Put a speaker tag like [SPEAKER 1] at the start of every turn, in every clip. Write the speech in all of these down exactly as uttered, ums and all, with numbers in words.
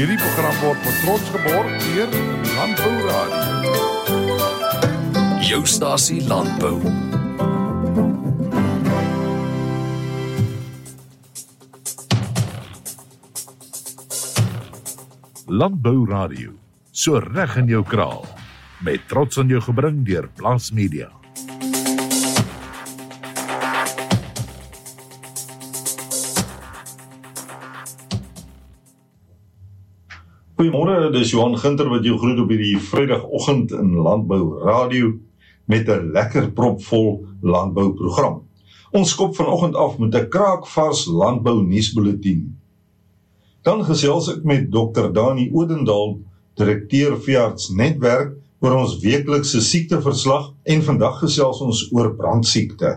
[SPEAKER 1] Hierdie program word met trots geborg deur Landbou Radio.
[SPEAKER 2] Jou stasie Landbou.
[SPEAKER 1] Landbou Radio, so reg in jou kraal. Met trots aan jou gebring deur Plaas Media.
[SPEAKER 3] Goeiemôre, dis Johan Ginter wat jou groet op hierdie Vrydagoggend in Landbou Radio met 'n lekker propvol landbouprogram. Ons skop vanoggend af met 'n kraakvars landbou nuusbulletin. Dan gesels ek met dokter Dani Odendaal, direkteur Veearts Netwerk, oor ons weeklikse siekteverslag en vandag gesels ons oor brandsiekte.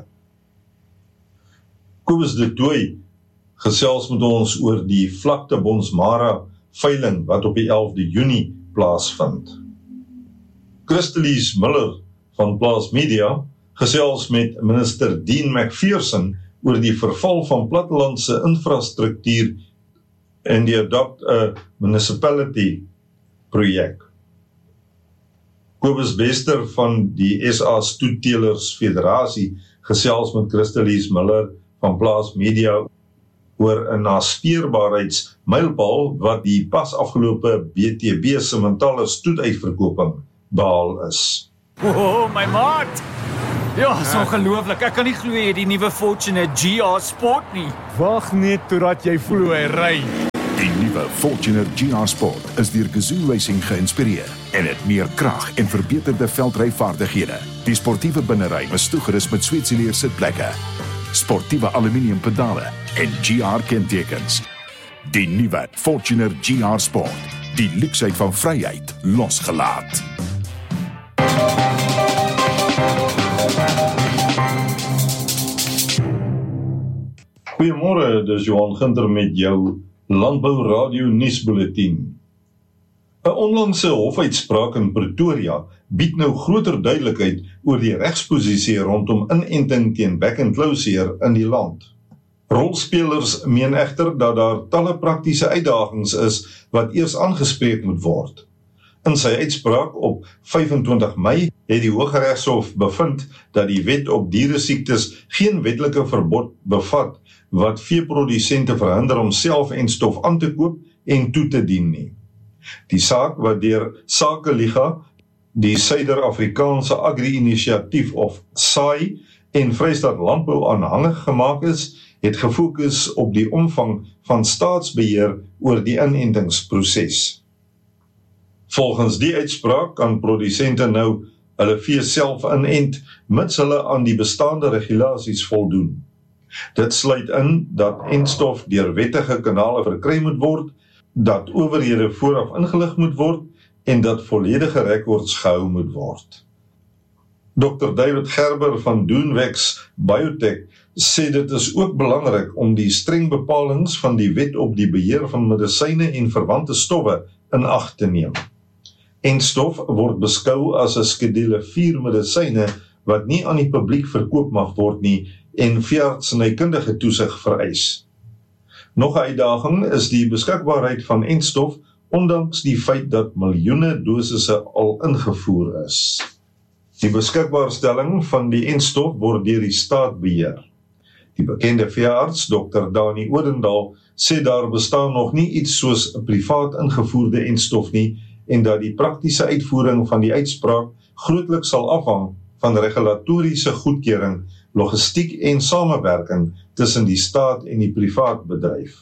[SPEAKER 3] Kobus de Tooy gesels met ons oor die vlakte Bonsmara veiling wat op die elfde Junie plaasvind. Christelise Miller van Plaas Media gesels met minister Dean McPherson oor die verval van plattelandse infrastruktuur en die Adopt a Municipality projek. Kobus Bester van die S A Stoettelers Federasie gesels met Christelise Miller van Plaas Media oor 'n naspeurbaarheidsmylpaal wat die pas afgelope B T B sementale stoetuitverkoping behaal is.
[SPEAKER 4] Oh, my maat! Ja, is ongelooflik. Ek kan nie glo jy die nuwe Fortuner G R Sport nie.
[SPEAKER 5] Wag net totdat jy voel hy ry.
[SPEAKER 2] Die nuwe Fortuner G R Sport is deur Gazoo Racing geïnspireer en het meer krag en verbeterde veldryvaardighede. Die sportiewe binnery is toegerus met Sweetsileer sitplekke, sportiewe aluminium pedale en G R kentekens. Die nuwe Fortuner G R Sport, die luksheid van vryheid losgelaat.
[SPEAKER 3] Goeiemôre, dis Johan Ginter met jou Landbou Radio nuusbulletin. 'n Onlangse hofuitspraak in Pretoria bied nou groter duidelikheid oor die regsposisie rondom inenting teen bekkenklauseer in die land. Rolspelers meen egter dat daar talle praktiese uitdagings is wat eers aangespreek moet word. In sy uitspraak op vyf en twintig Mei het die Hooggeregshof bevind dat die wet op dieresiektes geen wetlike verbod bevat wat veeprodusente verhinder om self en stof aan te koop en toe te dien nie. Die saak wat deur Sakeliga, die Suider-Afrikaanse Agri-inisiatief of S A I en Vrystaat Landbou aanhangig gemaak is, het gefokus op die omvang van staatsbeheer oor die inentingsproses. Volgens die uitspraak kan produsente nou hulle vee self inent, mits hulle aan die bestaande regulasies voldoen. Dit sluit in dat entstof deur wettige kanale verkry moet word, dat owerhede vooraf ingelig moet word en dat volledige rekords gehou moet word. dokter David Gerber van Doenwex Biotech sê dit is ook belangrik om die streng bepalings van die wet op die beheer van medisyne en verwante stowwe in ag te neem. Entstof word beskou as 'n skedule vier medisyne wat nie aan die publiek verkoop mag word nie en veeartsenykundige toesig vereis. Nog 'n uitdaging is die beskikbaarheid van entstof, ondanks die feit dat miljoene dosisse al ingevoer is. Die beskikbaarstelling van die entstof word deur die staat beheer. Die bekende veearts, dokter Dani Odendaal, sê daar bestaan nog nie iets soos 'n privaat ingevoerde entstof nie en dat die praktiese uitvoering van die uitspraak grootliks sal afhang van regulatoriese goedkeuring, logistiek en samewerking tussen die staat en die privaat bedryf.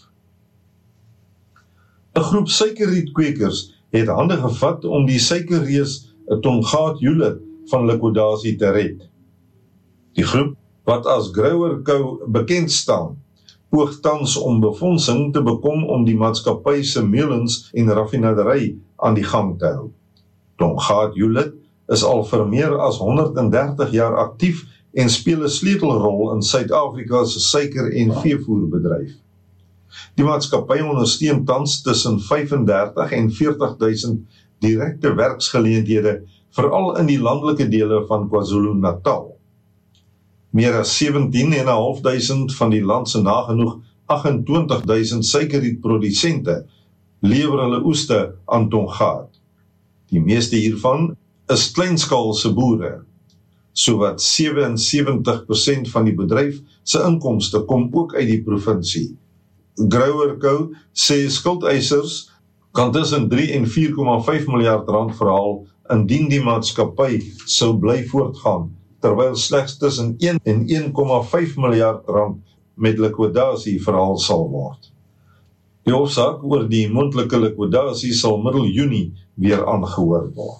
[SPEAKER 3] 'n Groep suikerrietkweekers het hande gevat om die suikerreus Tongaat Hewlett van likwidasie te red. Die groep, wat as Grower Co bekend staan, poog tans om befondsing te bekom om die maatskappy se meulens en raffinaderry aan die gang te hou. Tongaat Hewlett is al vir meer as honderd en dertig jaar aktief en speel 'n sleutelrol in Suid-Afrika se suiker- en veevoerbedryf. Die maatskappy ondersteun tans tussen vyf en dertig en veertig duisend direkte werksgeleenthede, veral in die landelike dele van KwaZulu-Natal. Meer as sewentien en 'n half duisend van die land se nagenoeg agt en twintig duisend suikerrietprodusente lewer hulle oeste aan Tongaat. Die meeste hiervan is kleinskaalse boere. Sowat sewe en sewentig persent van die bedryf se inkomste kom ook uit die provinsie. Grauer Co sê skuldeisers kan tussen drie en vier komma vyf miljard rand verhaal indien die maatskappy sou bly voortgaan, terwyl slegs tussen een en een komma vyf miljard rand met likwidasie verhaal sal word. Die hofsaak oor die moontlike likwidasie sal middel Junie weer aangehoor word.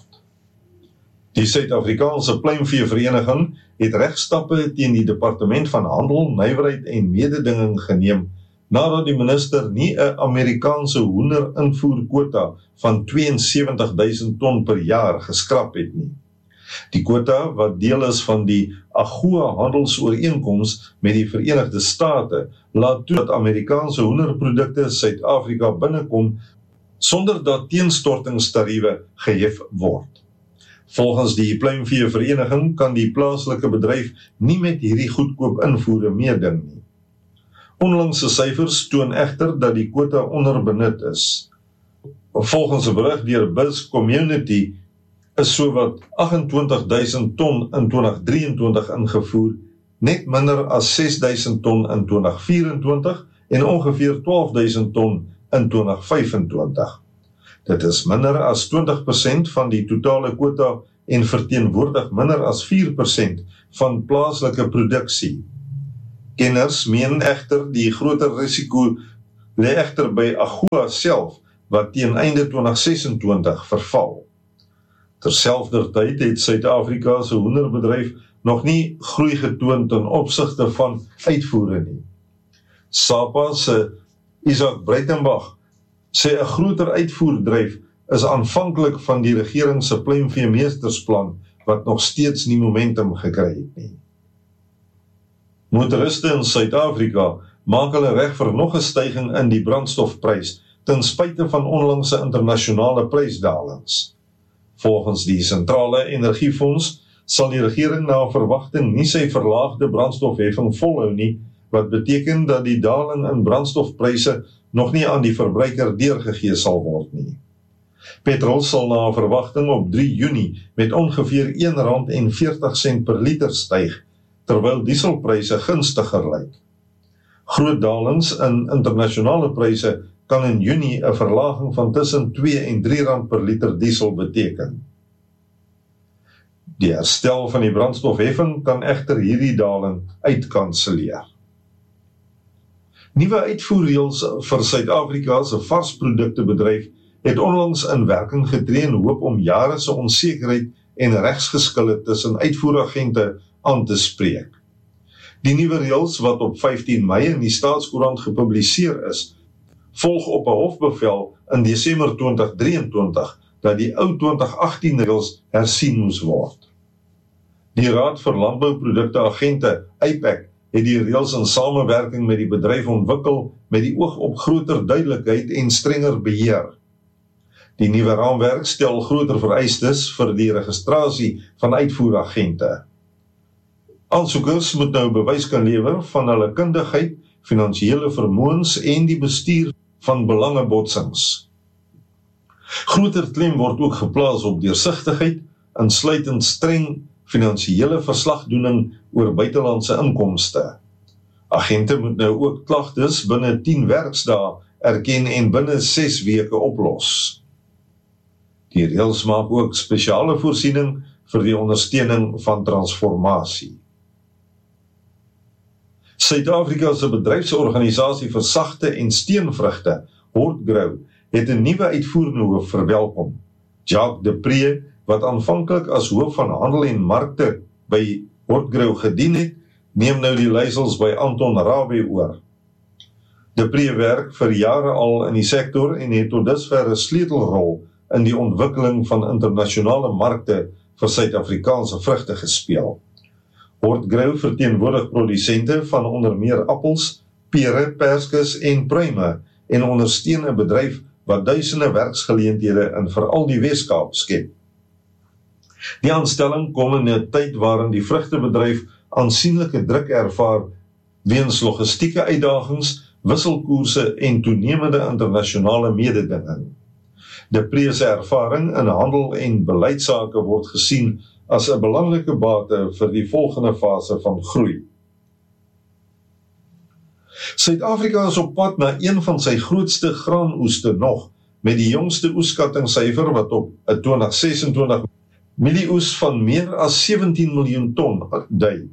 [SPEAKER 3] Die Suid-Afrikaanse Pluimveevereniging het regstappe teen die Departement van Handel, Nywerheid en Mededinging geneem nadat die minister nie 'n Amerikaanse hoender invoerkwota van twee en sewentig duisend ton per jaar geskrap het nie. Die kwota, wat deel is van die AGOA handelsooreenkoms met die Verenigde State, laat toe dat Amerikaanse hoenderprodukte Suid-Afrika binnekom sonder dat teenstortingstariewe gehef word. Volgens die Pluimveevereniging kan die plaaslike bedryf nie met hierdie goedkoop invoere meeding nie. Onlangse syfers toon egter dat die kwota onderbenut is. Volgens 'n berig deur Buzz Community is sowat agt-en-twintig duisend ton in twintig drieëntwintig ingevoer, net minder as ses duisend ton in twintig vyf-en-twintig en ongeveer twaalf duisend ton in twintig vyf-en-twintig. Dit is minder as twintig persent van die totale kwota en verteenwoordig minder as vier persent van plaaslike produksie. Kenners meen egter die groter risiko lê egter by AGOA self, wat teen einde twintig ses-en-twintig verval. Terselfdertyd het Suid-Afrika se hoenderbedryf nog nie groei getoon ten opsigte van uitvoere nie. SAPA se Isak Breitenbach sê 'n groter uitvoerdryf is aanvanklik van die regering se pluimveemeestersplan wat nog steeds nie momentum gekry het nie. Motoriste in Suid-Afrika maak hulle reg vir nog 'n styging in die brandstofprys ten spyte van onlangse internasionale prysdalings. Volgens die Sentrale Energiefonds sal die regering na verwagting nie sy verlaagde brandstofheffing volhou nie, wat beteken dat die daling in brandstofpryse nog nie aan die verbruiker deurgegee sal word nie. Petrol sal na verwagting op drie Junie met ongeveer een rand en veertig sent per liter styg, terwyl dieselpryse gunstiger lyk. Groot dalings in internasionale pryse kan in Junie 'n verlaging van tussen twee en drie rand per liter diesel beteken. Die herstel van die brandstofheffing kan egter hierdie daling uitkanselleer. Nuwe uitvoerreëls vir Suid-Afrika se varsproduktebedryf het onlangs in werking getree in hoop om jare se onsekerheid en regsgeskille tussen uitvoeragente aan te spreek. Die nuwe reëls wat op vyftien Mei in die Staatskoerant gepubliseer is, volg op 'n hofbevel in Desember twintig drieëntwintig dat die ou twintig agtien reëls hersien moes word. Die Raad vir Landbouprodukte Agente, I P A C, het die reëls in samewerking met die bedryf ontwikkel met die oog op groter duidelikheid en strenger beheer. Die nuwe raamwerk stel groter vereistes vir die registrasie van uitvoeragente. Aansoekers moet nou bewys kan lewer van hulle kundigheid, finansiële vermoëns en die bestuur van belangebotsings. Groter klem word ook geplaas op deursigtigheid, insluitend streng finansiële verslagdoening oor buitelandse inkomste. Agente moet nou ook klagtes binne tien werksdae erken en binne ses weke oplos. Die reëls maak ook spesiale voorsiening vir die ondersteuning van transformasie. Suid-Afrika se bedryfsorganisasie vir sagte en steenvrugte, Hortgrow, het 'n nuwe uitvoerende hoof verwelkom. Jacques de Pre, wat aanvanklik as hoof van handel en markte by Hortgrow gedien het, neem nou die leiersels by Anton Rabie oor. De Pre werk vir jare al in die sektor en het tot dusver 'n sleutelrol in die ontwikkeling van internasionale markte vir Suid-Afrikaanse vrugte gespeel. Hortgrow verteenwoordig produsente van onder meer appels, pere, perskes en pruime en ondersteun 'n bedryf wat duisende werksgeleenthede in veral die Weskaap skep. Die aanstelling kom in 'n tyd waarin die vrugtebedryf aansienlike druk ervaar weens logistieke uitdagings wisselkoerse en toenemende internasionale mededinging. Depree se ervaring in handel en beleidsake word gesien as 'n belangrike bate vir die volgende fase van groei. Suid-Afrika is op pad na een van sy grootste graanoeste nog, met die jongste oesskattingssyfer wat op 'n twintig ses en twintig mielieoes van meer as sewentien miljoen ton dui.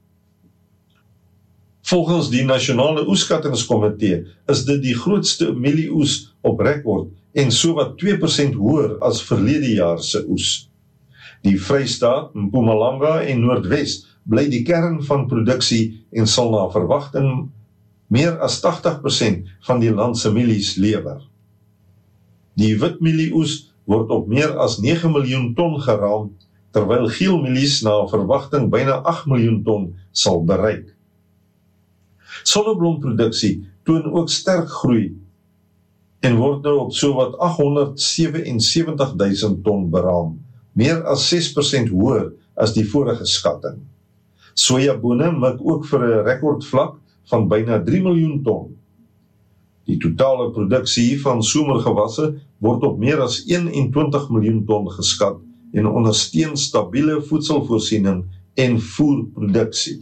[SPEAKER 3] Volgens die Nasionale Oeskattingskomitee is dit die grootste mielieoes op rekord en sowat twee persent hoër as verlede jaar se oes. Die Vrystaat, Mpumalanga en Noordwes bly die kern van produksie en sal na verwagting meer as tagtig persent van die land se mielies lewer. Die witmielie-oes word op meer as nege miljoen ton geraam, terwyl geelmielies na verwagting byna agt miljoen ton sal bereik. Sonneblomproduksie toon ook sterk groei en word nou op sowat agthonderdsewensewentig duisend ton beraam, meer as ses persent hoër as die vorige skatting. Sojabone mik ook vir 'n rekordvlak van byna drie miljoen ton. Die totale produksie van somergewasse word op meer as eenentwintig miljoen ton geskat en ondersteun stabiele voedselvoorsiening en voerproduksie.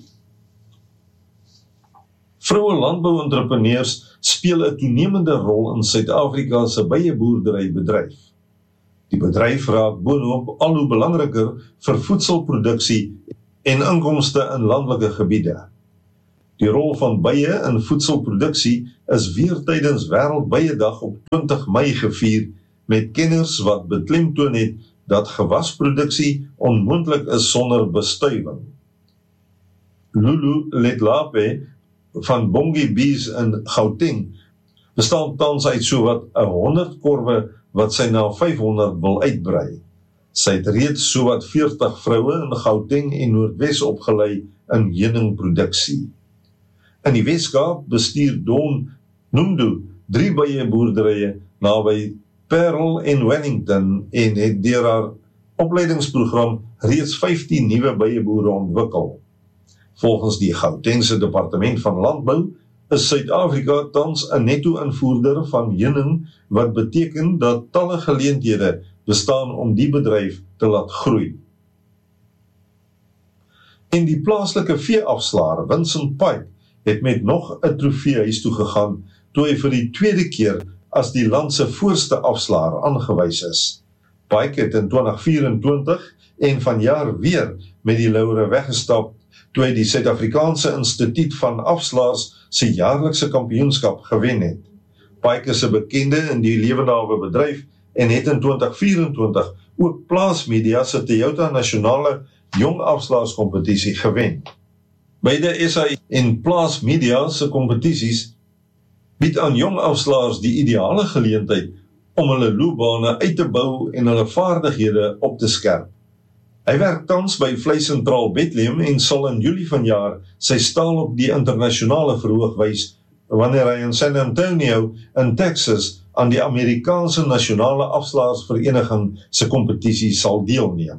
[SPEAKER 3] Vroue landbouentrepreneurs speel 'n toenemende rol in Suid-Afrika se bijenboerderybedryf. Die bedryf raak boonop al hoe belangriker vir voedselproduksie en inkomste in landelike gebiede. Die rol van bye in voedselproduksie is weer tydens Wêreldbyedag op twintig Mei gevier met kenners wat beklemtoon het dat gewasproduksie onmoontlik is sonder bestuiving. Lulu Letlape van Bongi Bees in Gauteng bestaan tans uit sowat honderd korwe wat sy na vyfhonderd wil uitbrei. Sy het reeds sowat veertig vroue in Gauteng en Noordwes opgelei in heuningproduksie. In die Weskaap bestuur Don Noemdo drie bijenboerderye naby Parel en Wellington en het deur haar opleidingsprogram reeds vyftien nuwe bijenboere ontwikkel. Volgens die Gautengse Departement van Landbou is Suid-Afrika tans 'n netto-invoerder van heuning, wat beteken dat talle geleenthede bestaan om die bedryf te laat groei. En die plaaslike veeafslaer Vincent Pike het met nog 'n trofee huis toe gegaan toe hy vir die tweede keer as die land se voorste afslaer aangewys is. Pike het in twintig vyf-en-twintig en vanjaar weer met die laure weggestap toe hy die Suid-Afrikaanse Instituut van Afslaers se jaarlikse kampioenskap gewen het. Pike is 'n bekende in die lewendawe bedryf en het in twintig vyf-en-twintig ook Plaasmedia se Toyota Nasionale Jong Afslaerskompetisie gewen. Beide S A I en Plaasmedia se kompetisies bied aan jong afslaers die ideale geleentheid om hulle loopbane uit te bou en hulle vaardighede op te skerp. Hy werk tans by Vleisentraal Bethlehem en sal in Julie vanjaar sy staal op die internasionale verhoog wys wanneer hy in San Antonio in Texas aan die Amerikaanse Nasionale Afslaersvereniging se kompetisie sal deelneem.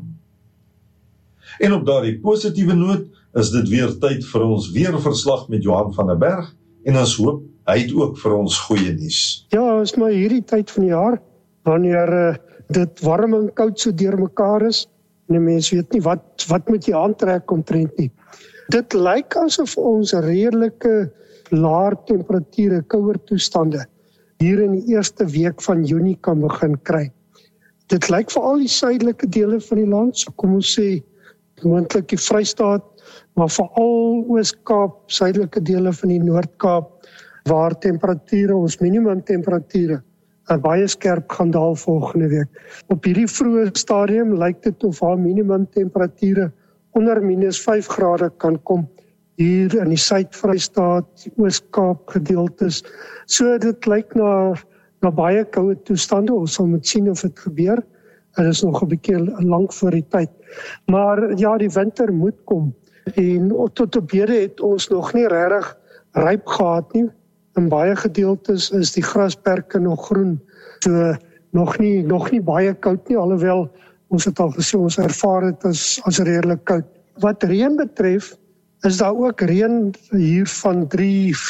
[SPEAKER 3] En op daardie positiewe noot is dit weer tyd vir ons weerverslag met Johan van der Berg en ons hoop hy het ook vir ons goeie nuus.
[SPEAKER 6] Ja, is maar hierdie tyd van die jaar wanneer uh, dit warm en koud so deurmekaar is en die mens weet nie wat wat moet jy aantrek omtrent nie. Dit lyk asof ons redelike laer temperature, kouer toestande hier in die eerste week van Junie kan begin kry. Dit lyk vir al die suidelike dele van die land, so kom ons sê moontlik die Vrystaat, maar veral Oos-Kaap, suidelike dele van die Noord-Kaap, waar temperature, ons minimum temperature, baie skerp gaan daal volgende week. Op hierdie vroeë stadium lyk dit of haar minimum temperature onder minus vyf grade kan kom, hier in die Suid-Vrystaat, Oos-Kaap gedeeltes. So dit lyk na, na baie koue toestande, ons sal moet sien of dit gebeur. Dit is nog 'n bietjie lank voor die tyd. Maar ja, die winter moet kom. En tot op hede het ons nog nie regtig ryp gehad nie. In baie gedeeltes is die grasperke nog groen. So nog nie nog nie baie koud nie, alhoewel ons het al gesê ons ervaar dit as as redelik koud. Wat reën betref, is daar ook reën hier van drie,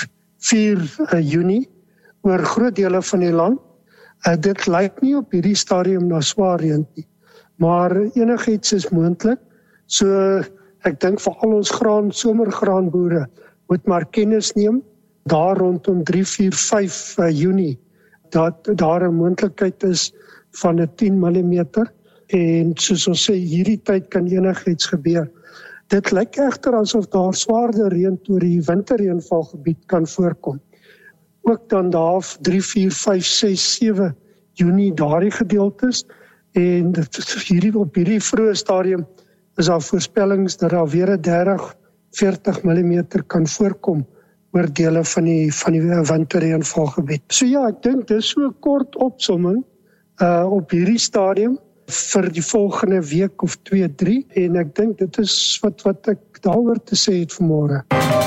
[SPEAKER 6] vier Junie oor groot dele van die land. Uh, dit lyk nie op hierdie stadium na swaar reën nie, maar enigiets is moontlik. So ek dink vir al ons graan, somergraanboere moet maar kennis neem, daar rondom drie, vier, vyf Junie, dat daar 'n moontlikheid is van 'n tien millimeter, en soos ons sê, hierdie tyd kan enigiets gebeur. Dit lyk egter asof daar swaarder reën oor die winterreënvalgebied kan voorkom. Ook dan daar drie, vier, vyf, ses, sewe Junie daardie gedeeltes, en hierdie, op hierdie vroeë stadium is daar voorspellings dat daar weer 'n dertig, veertig millimeter kan voorkom oor dele van die, van die winterreënvalgebied. So ja, ek dink dis so 'n kort opsomming uh, op hierdie stadium vir die volgende week of twee, drie, en ek dink dit is wat, wat ek daaroor te sê het vanmôre.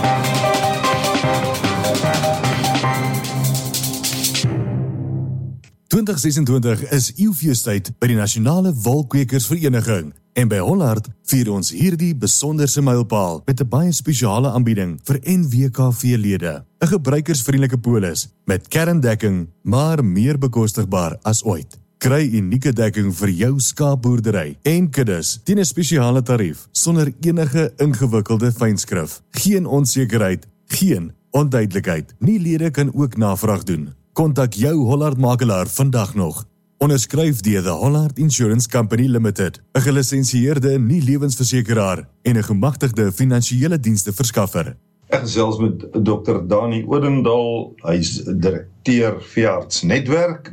[SPEAKER 7] twintig sesentwintig is eeufeestyd by die Nasionale Wolkwekersvereniging, en by Hollard vier ons hierdie besonderse mylpaal met 'n baie spesiale aanbieding vir N W K V-lede. 'n Gebruikersvriendelike polis met kerndekking, maar meer bekostigbaar as ooit. Kry unieke dekking vir jou skaapboerdery en kuddes teen 'n spesiale tarief sonder enige ingewikkelde fynskrif. Geen onsekerheid, geen onduidelikheid. Nie lede kan ook navraag doen. Kontak jou Hollard makelaar vandag nog. Onderskryf deur The Hollard Insurance Company Limited, 'n gelisensieerde nie-lewensversekeraar en 'n gemagtigde finansiële dienste verskaffer.
[SPEAKER 3] Ek gesels met dokter Dani Odendaal, hy's direkteur Veearts Netwerk.